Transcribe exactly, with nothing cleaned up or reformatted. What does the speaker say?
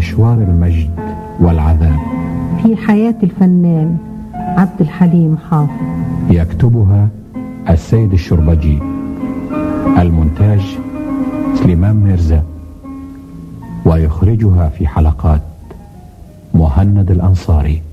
مشوار المجد والعذاب في حياة الفنان عبد الحليم حافظ. يكتبها السيد الشربجي، المونتاج سليمان ميرزا، ويخرجها في حلقات مهند الأنصاري.